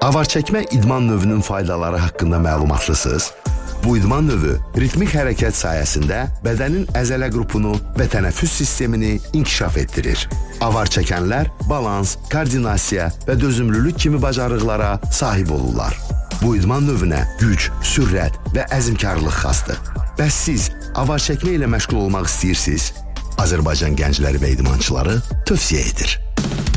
Avar çəkmə idman növünün faydaları haqqında məlumatlısınız? Bu idman növü ritmik hərəkət sayəsində bədənin əzələ qrupunu və tənəffüs sistemini inkişaf etdirir. Avar çəkənlər balans, koordinasiya və dözümlülük kimi bacarıqlara sahib olurlar. Bu idman növünə güc, sürət və əzmkarlıq xasdır. Bəs siz avar çəkmə ilə məşğul olmaq istəyirsiniz? Azərbaycan gəncləri və idmançıları tövsiyə edir.